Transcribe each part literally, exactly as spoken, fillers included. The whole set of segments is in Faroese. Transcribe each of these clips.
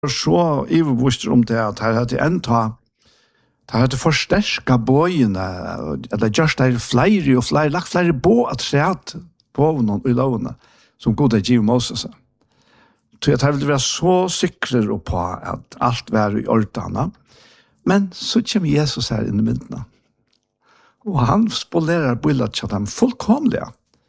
så ivebostet om det at her hadde en ta det hadde forsterska bøyene eller just der flere og flere lagt flere bå at sett på noen i lovene som god er givet Moses. Så jeg ville være så sikre på at alt var i ordene. Men så kommer Jesus her inn i myndene. Og han spolerer bøylet til dem fullkomlige.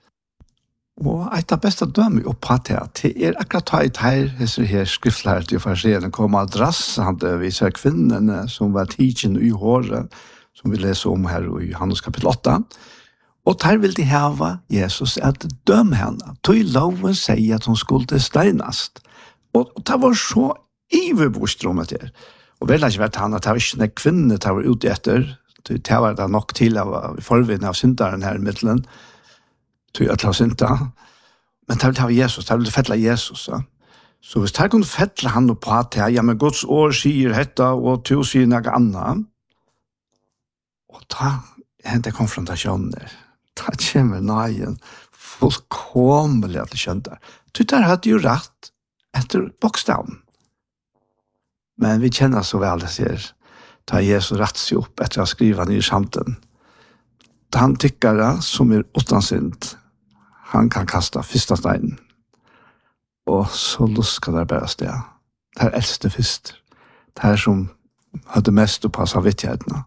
Og et av beste dømme opp på det, det er akkurat tatt her, disse her skriftlærte til farserene, kommer drassende viser kvinnerne som var tidsen i håret, som vi leser om her i Johannes kapittel åtta. Og der vil de hava Jesus at dømme henne. Tog loven sier at hun skulle steinast. Og, og det var så ivebostet om det her. Og vel har ikke vært han at det var ikke en kvinne det var ute etter. Det var det nok til av forvinn av synderen her i midtelen. Tog jeg til å synda. Men det ville ha Jesus, det ville fettla Jesus. Ja. Så hvis det kunne fettla han på at det, ja, men Guds år sier dette, og to sier noe annet. Og da hender konfrontasjonen der. Da kommer nøyen fullkomlig at det skjønte. Så der hadde jo rett etter bokstaven. Men vi kjenner så vel, det sier, da Jesus rett seg opp etter å skrive nye samten. Da han tykkere som er utansynt, han kan kasta første steinen. Og så lusker det bare sted. Det er eldste først. Det er som hadde mest på samvittighetene.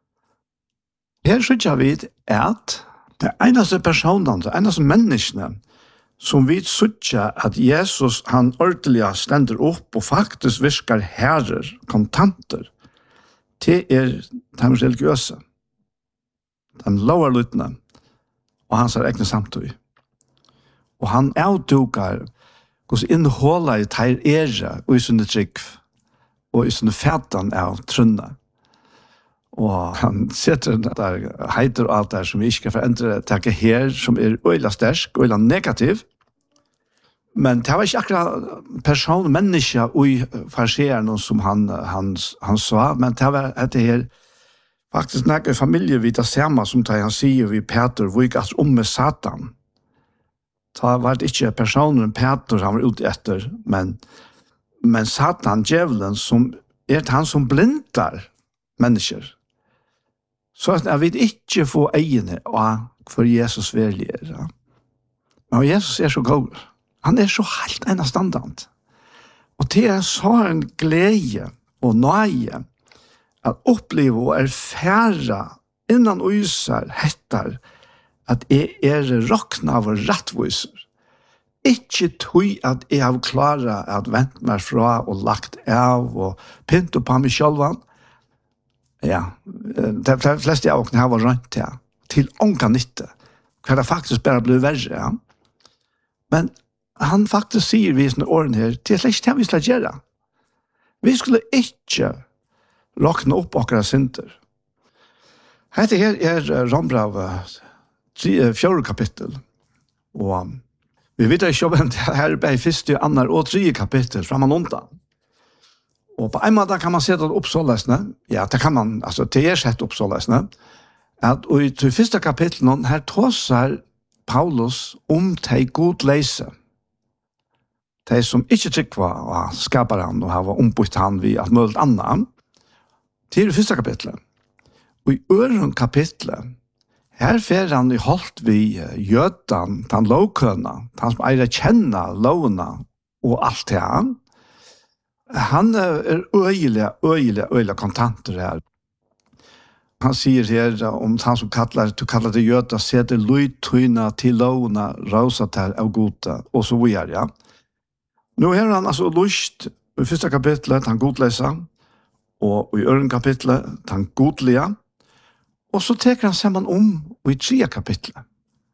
Her synes jeg vidt at det eneste personene, det eneste menneskene, som vi synes at Jesus han ordentlig stender opp og faktisk virker herrer, kontanter, til er de religiøse, de loverlyttene, og hans er egne samtøy. Og han avduker hvordan innholdet i teir ære og i sånne trygg og i sånne fætan av trunne. Og han setter det der heiter og alt der som vi ikke kan forendre takke her som er øyla stersk, øyla negativ. Men det var ikke akkurat person, menneske og farserende som han, han, han sa, men det var det her faktisk noe familie vi det samme som det han sier vi Peter, hvor gikk om med Satan. Da var det ikke personen Peter han var ute etter, men, men Satan, djevelen, som er han som blindar mennesker. Så at jeg vil ikke få egene av for Jesus virkelig er. Ja. Men Jesus er så god. Han er så helt enastandant. Og til jeg så en glede og nøye at oppleve og erfære innan øyser hettar at jeg er råkna av rettviser. Ikke tog at jeg har klaret at vent meg fra og lagt av og pynte på meg sjølvan. Ja, de fleste av åkne har vært rønt ja, til ånka nytte. Hva det faktisk bare ble verre. Ja. Men han faktisk sier vi i sånne årene her, til slett ikke det vi skal gjøre. Vi skulle ikke råkne opp akkurat synder. Dette her er Rombrav fjerde kapittel. Og vi vet ikke om det her er bare første, andre og tredje kapittel fra man undan. Og på en måte kan man se det oppsålesene. Ja, det kan man, altså det er sett oppsålesene. At og i til første kapittel her tåser Paulus om de god leise. De som ikke trykker og skaper han og har ombytt han ved alt mulig annet. Det er det første kapitlet. Og i øren kapitlet, her fer han i holdt vi jøden, den lovkønne, den som eier kjenne lovene og alt det han. Han er øyelig, øyelig, øyelig kontanter her. Han sier her om han som kallar, du kallar det jøda, setter løytøyna til lovene, rausa til av gode, og så videre, ja. Nå har han altså lyst i første kapitlet, han godleser, og i øren kapitlet, han godlige, og så teker han sammen om i tredje kapitlet.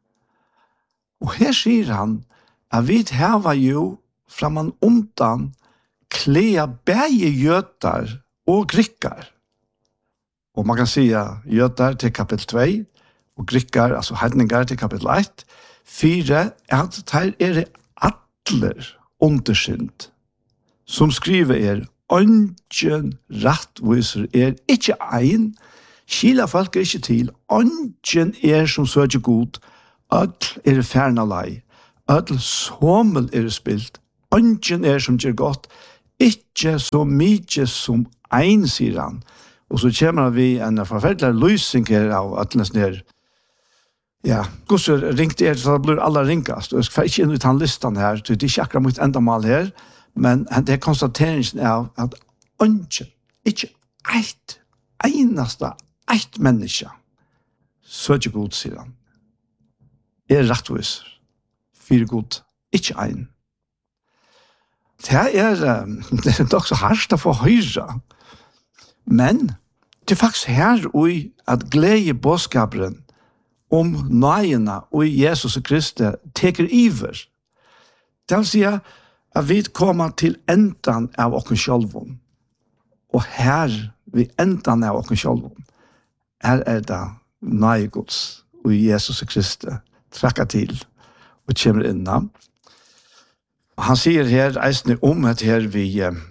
Og her sier han at vi har jo fra man undan klea bæge jøtar og grikkar. Og man kan si jøtar til kapittel to, og grikkar, altså heidningar til kapittel ett, fire, at her er det atler undersynt, som skriver er, «Ongen rettviser er ikke ein, skila folk er ikke til, ongen er som søker god, ødel er ferna lei, ødel sommel er spilt, ongen er som gjør godt, ikke så mye som en, sier han. Og så kommer vi en forferdelig løsning her av at det er ja, Gusser ringte er, så blir alle ringast. Og jeg skal ikke inn ut den listan her, så det er ikke akkurat mitt endamal her, men det er konstateringen av at ønske, ikke eit, eneste, eit menneske, så er ikke god, sier han. Er rettviser, fire god, ikke ein. Det er, det er nok så hardt å få høyre, men det er faktisk her og at glede bådskaperen om nøyene og Jesus og Kristi teker iver. Det vil si at vi kommer til enden av oss selv. Og her, vi enden av oss selv, her er det nøye Guds og Jesus og Kristi trekker til og kommer innan. Han sier her, eisende om at her vi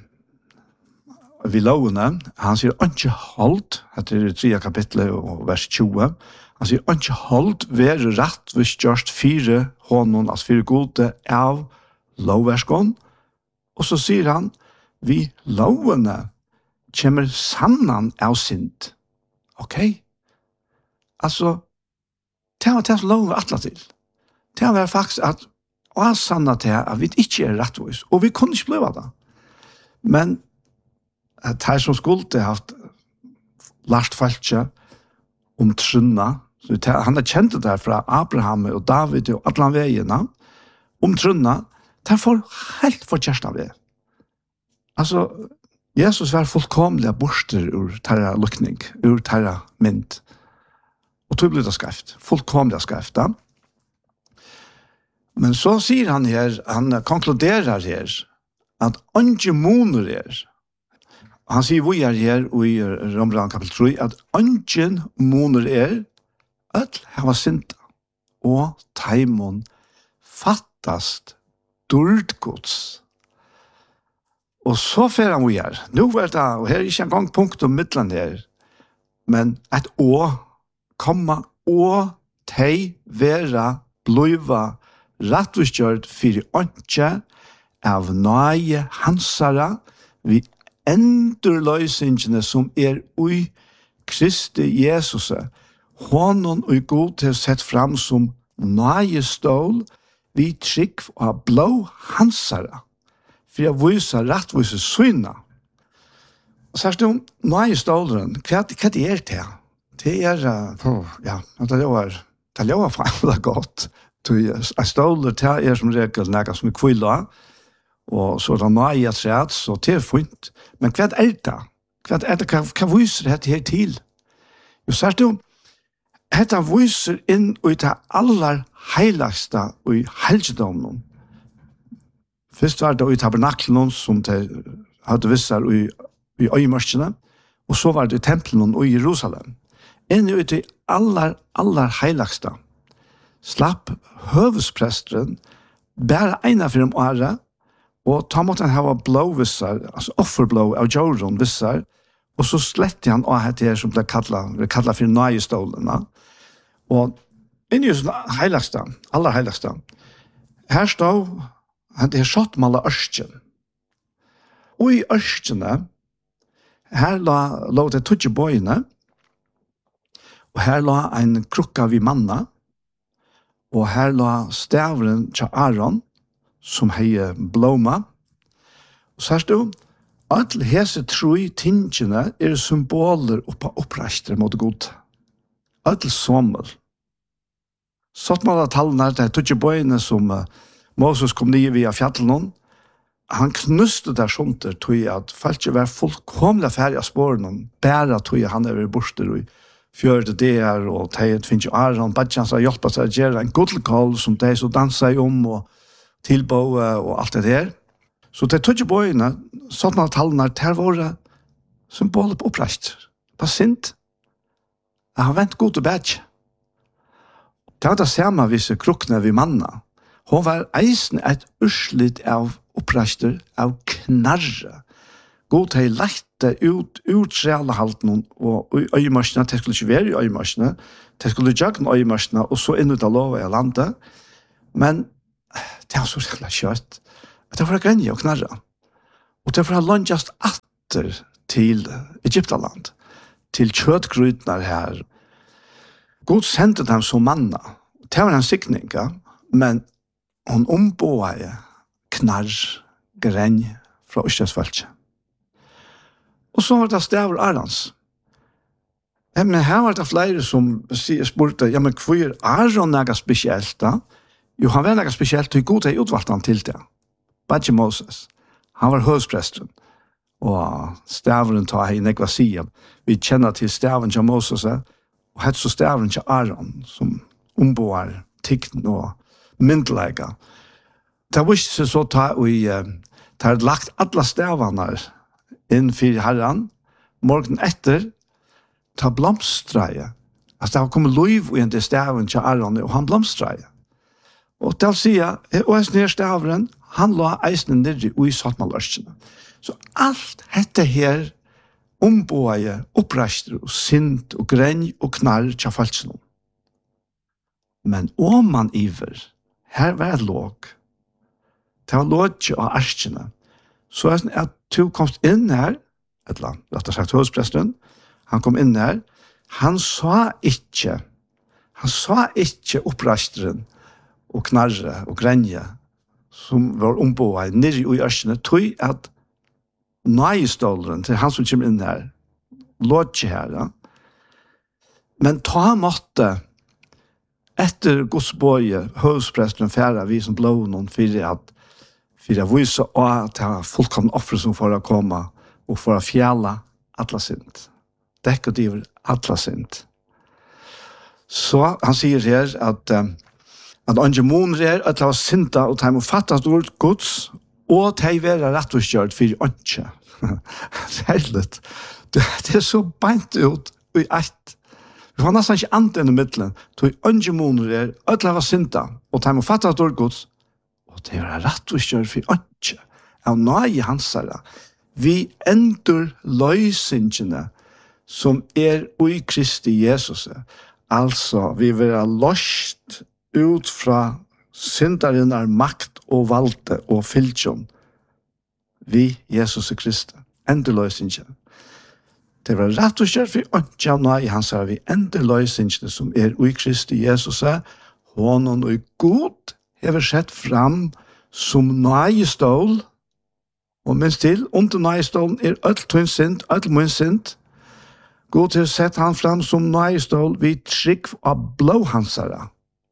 vi lovene, han sier ikke holdt, det er det tredje kapitlet og vers tjue, han sier ikke holdt være rett hvis gjørst fire hånden, altså fire gode av lovverskånd, og så sier han, vi lovene kommer sannan av synd. Ok? Altså, det var det som loven var atlet til. Det var faktisk at og sanna til at vi ikke er rettvis, og vi kunne ikke bli det. Men at her som skulle haft lært falskje om trunna, så han har kjent det der fra Abraham og David og alle veiene, om trunna, det får helt for kjærsta ved. Altså, Jesus var fullkomlig borster ur terra lukning, ur terra mynd. Og tog blir det skreft, fullkomlig skreft, da. Men så sier han her, han konkluderer her, at andre moner er, han sier vi er her i Rombrand kapitel tre, at andre moner er, at han var sinta, og taimon fattast dårdgods. Og så fer han vi er. Nå er det, og her er ikke en gang punkt om midtland her, men et å komme, og tei vera bløyva rattvistgjørt fyrir åndsje av nøye hansara vi endurløysingene som er ui Kristi Jesus honom ui god til sett fram som nøye stål vi trygg av blå hansara for å vise rattvise syna. Og så er det om nøye stålren, hva, hva det er det? Det er, uh, ja, det er det er faktisk godt. Jeg ståler til er som regel nægget som er kvilla, og så er det nøye træt, så det er fint. Men hva er det? Hva er det? Hva, hva viser dette her til? Jo, så er det jo, dette viser inn i det aller heiligste i helgedommen. Først var det i tabernaklen som det hadde visser i, i øyemørskene, og så var det i tempelen i Jerusalem. Inn i det aller, aller heiligste slapp høvespresteren bare ena for dem året, og ta måtte han hava blå vissar, altså offerblå av Jordan vissar, og så slette han av det som ble kallet, ble kallet for nøyestålene. Og inn i sånn heiligste, aller heiligste, her stod han det er sottmala ørsten. Og i ørstene, her lå det tudje bøyene, og her lå en krukka vid manna, og her lå stavren til Aaron, som hei blåma. Og så er det jo, alle hese troi tingene er symboler oppa opprastere mot god. Alle sommel. Sånn måtte tallene, det er tudje bøyene som uh, Moses kom nye via fjallen, han knuste der sånt der, tog at folk ikke var fullkomlig ferdig av spårene, bare tog han er borster og fjørte der, og teget finnes jo Aron, Badjans har hjulpet seg å gjøre en godlekall som de så danset om, og tilbå og alt det der. Så det tog ikke bøyene, sånn at tallene, det var symboler på oppreist. Det var sint. Jeg har vent god og badj. Det var det samme hvis krukkene vi manna. Hun var eisen et urslit av opprester, av knarre. God hei lette ut, ut sjælehalten og øyemarsene, det skulle ikke være i øyemarsene, det skulle jagne øyemarsene, og så inn ut av lov i landet. Men det var så sjæle kjøtt. Det var grenje og knarre. Og derfor har han just atter til Egyptaland, til kjøtgrytnar her. God sendte dem som manna. Det var en sikning, ja. Men hon ombåade knarr, grenj fra Østjøsfølge. Og så var det Stavur Arans. Ja, men her var det flere som spurte, ja, men hvor er Aron noe spesielt da? Jo, han var noe spesielt, og god er utvalgt han til det. Badje Moses. Han var høvspresten. Og Stavuren tar henne nekva sida. Vi kjenner til Stavuren til Moses, og hette så Stavuren til Aron, som ombåar tikten og myndlega. Det var ikke så ta vi tar lagt alle stavene inn for herren, morgen etter, ta blomstreie. Altså, det har kommet lov i en til staven til Aron, og han blomstreie. Og til å si, og jeg snir staveren, han la eisene nere i sattmalørskene. Så alt dette her ombåie, opprester og sint og grenj og knarr til falskene. Men om man iver, her var et låg, det var låg av arskene, så er det at du kom inn her, et eller annet, rett og slett høvspresten, han kom inn her, han sa ikke, han sa ikke opprasteren og knarre og grenje som var ombået nere i ørskene, tog at nøyeståleren til han som kommer inn her, låg ikke her, ja. Men ta måtte etter godsbøye, høvspresten færa vi som blå noen fyrir at fyrir at vise at det var fullkomne offer som får å komme og får å fjæla atla sint. Dekk og diver atla sint. Så han sier her at um, at andre måneder er at det var sinta og de må fattast ord gods og de være rettforskjørt for åndsje. Særligt. Det, det er så beint ut i ett. Vi får nesten ikke annet enn i midtelen. De andre måneder er at det var sinta og de må fattast ord gods og de være rettforskjørt for åndsje. Av nøye hansara. Vi endur løysingene som er ui Kristi Jesus. Altså, vi vil ha løst ut fra syndarinnar makt og valde og fylkjon. Vi, Jesus Kristi, endur løysingene. Det var rett og slett for åndsja nøy, han sa vi endur løysingene som er ui Kristi Jesus. Hånden og god hever sett fram som nøyestål, og minst til, under nøyestålen er öll tøyn sint, öll mun sint. God til sett han fram som nøyestål vid trygg av blåhansara.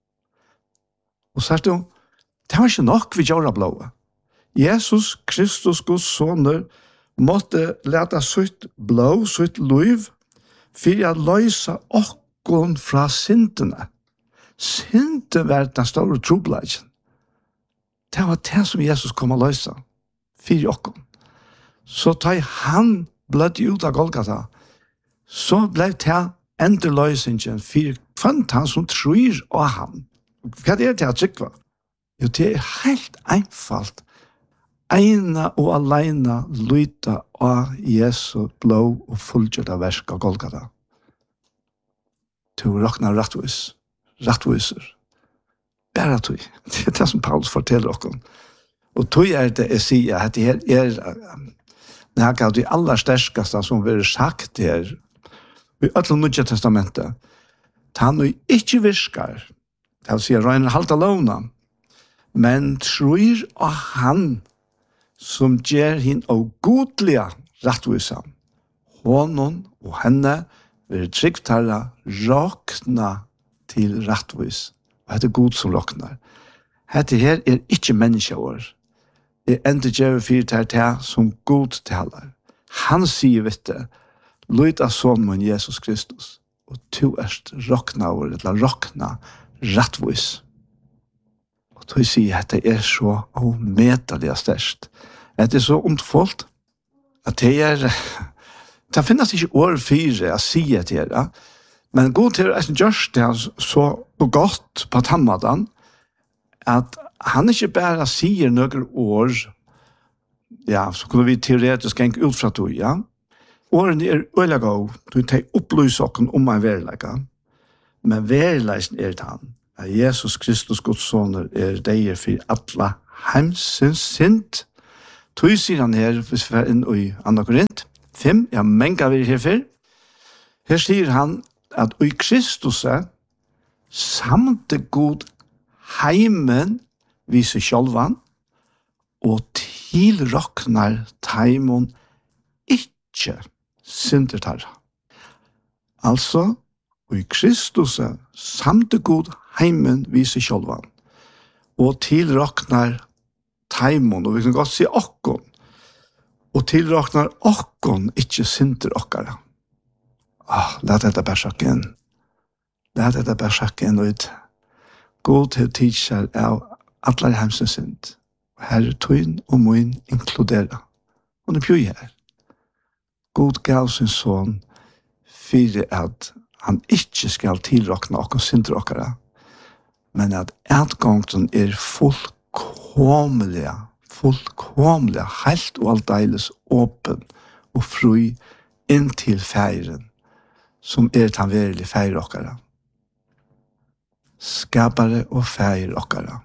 Og så er det, det var ikke nok vi gjør av blåa. Jesus Kristus Guds soner måtte leta sitt blå, sitt liv, for å løse okkon fra syndene. Synden var den store trobladjen. Det var det som Jesus kom å løse. Fyri okkon. Så tar han bløtt ut av Golgata, så ble det enderløsningen for fant han som tror av han. Hva er det til å trykke? Jo, det er helt einfalt. Eina og alene lyta av Jesu blå og fullgjørte versk av Golgata. Til å råkne rettvis. Rettviser. Bare tog. Det er det som Paulus forteller okkon. Og tog er det jeg sier at det her er noe av de aller sterskeste som vil sagt her i alle Nye Testamentet. Han er ikke virker, det vil si røyner halta lovna, men tror av han som gjør henne og godlige rettvisa. Hånden og henne vil trygt herre råkna til rettvis. Og det er god som råkner. Dette her er ikke menneskeår. Det er enda gjør for det her som god taler. Han sier, vet du, lyd av sånn Jesus Kristus, og to erst råkna over, eller råkna rettvis. Og to sier at det er så omedelig størst. Det er så ondfoldt, at det er, det finnes ikke år fire å si det her, ja. Men god til å gjøre det så godt på tannmaten, at han ikke bare sier noen år, ja, så kunne vi teoretisk gjenke ut fra tog, ja. Årene er øyelig gå, du tar opplyse okken om en verleika, men verleisen er han, at Jesus Kristus Guds soner er deier for alle heimsens sint, Tøy sier han her, hvis vi er inn i andre Korint, fem, ja, menga vi her før. Her sier han at i Kristus er samte god heimen viser sjálvan, og tilroknar taimon ikkje syndertarra. Altså, og i Kristus er samte god heimen viser sjálvan, og tilroknar taimon, og vi kan godt si okkon, og tilroknar okkon ikkje synder okkara. Ah, lad dette bare sjakke inn. Lad dette bare sjakke inn ut. God til tidsjer av atler hemsens synd. Herre tøyn og moin inkludera. Og det bjør her. God gav sin son fyrir at han ikke skal tilrokna okkon synder okkara, men at atgångten er fullkomliga, fullkomliga, helt og aldeles åpen og fri inn til feiren, som er tan verilig feir okkara. Skapare og feir okkara.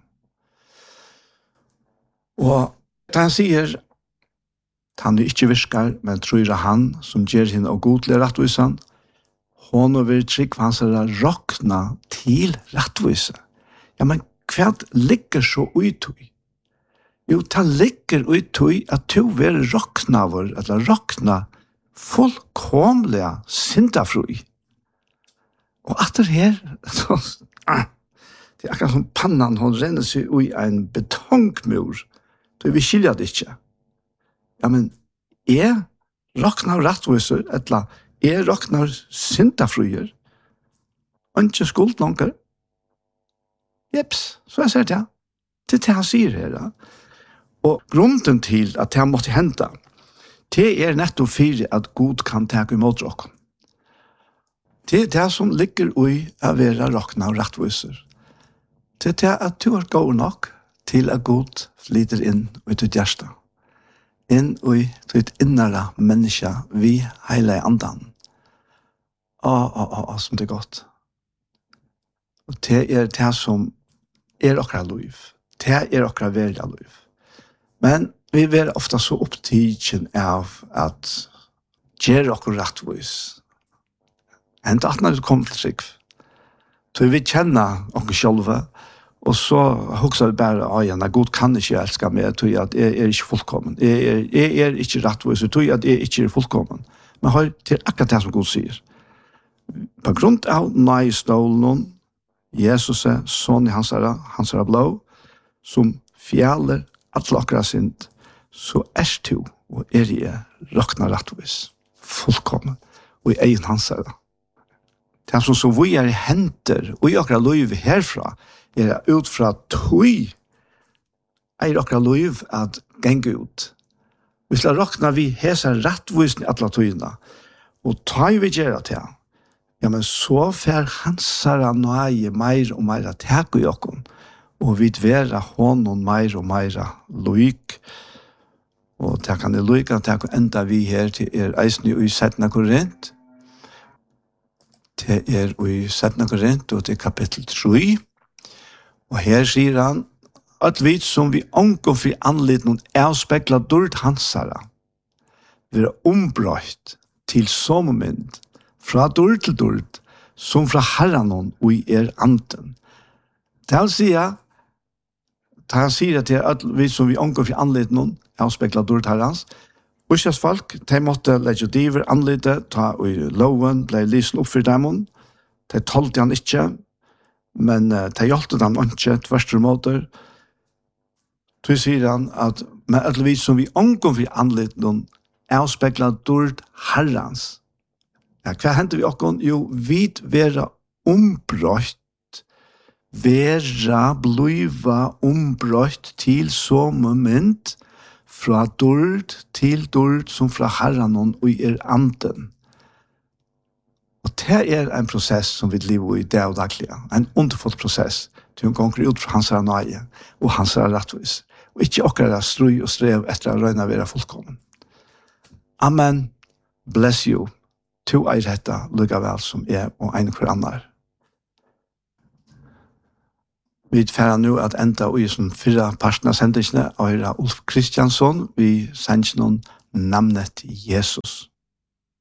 Og da han sier at han ikke virker, men tror han som gjør henne og godlig rettvisan, hon og vil trygg for hans er rokna til rettvise. Ja, men hva ligger så utøy? Jo, det ligger utøy at du vil rokna vår, eller rokna fullkomliga syndafrui. Og at det her, så, ah, det er akkurat som pannan, hon renner seg i en betongmur, så vi skiljer det ikke. Ja, men er roknar rettviser, eller er roknar syndafruier, og ikke skuld langer? Jeps, så jeg ser det. Det er det han sier her. Ja. Og grunden til at det måtte hente, det er nettopp for at Gud kan ta imot rokken. Det er det som ligger i å være rokna og rettviser. Det er det at du er god nok til at Gud flyter inn i ditt hjerte. Inn i ditt innere menneske vi hele andan. Å, å, å, å, som det er godt. Og det er det som er okra liv. Det er okra verda liv. Men vi er ofta så opptidgen av at gjøre okra rettvis. Enda at når det kommer til trygg. Så vi kjenner okra sjølve, og så hugsa vi bare, å ja, god kan ikke elske meg, jeg tror at jeg er ikke fullkommen. Jeg er, jeg er ikke rettvis, jeg tror at jeg ikke er fullkommen. Men har til akkurat det som God sier. På grunn av nøystålen, Jesus er sånn i hans herre, hans herre blå, som fjaller at lakkere sint, så er du og er jeg rokna rettvis, fullkommen, og i egen hans herre. Det er som så vi er i henter, og i akkurat liv herfra, er ut fra tøy, er akkurat liv at genge ut. Vi skal rokna vi hesa rettvisning i alle tøyene, og ta vi gjøre til, ja, men så fer hansara nøye meir og meira teg i okkon, og vi vera honom meir og meira loik, og det kan det loika, det kan enda vi her til er eisni i Setna Korint, det er i Setna Korint, og det er kapittel tre, og her sier han, at vi som vi omgår for anlitt noen avspekla dård hansara, vi er ombrøyt til sommermynd, fra dård til dård, som fra herran og i er anden. Det han sier, det han sier at det er at vi som vi omgår for anlitt noen avspekla dård herrans, Usjas folk, de måtte legge diver anlidet, ta i loven, ble lysen opp for dem, de tolte han ikke, men uh, de hjelpte dem ikke, tverste måter. Så sier han at med at vi som vi omgår for anlidet noen avspekla dård herrans. Ja, hva hender vi okkon? Jo, vi vera ombrøtt, vera bliva ombrøtt til som mynd, fra dård til dård som fra herran og er anden. Og det er en prosess som vi lever i det og daglig. En underfull prosess til å gå ut fra hans nøye og hans rettvis. Og ikke akkurat strøy og strev etter å røyne være fullkommen. Amen. Bless you. To er dette lukket vel som er og en for andre. Vi færer nu at enda i som fyra parten av sendingene av Ulf Kristiansson, vi sender noen namnet Jesus.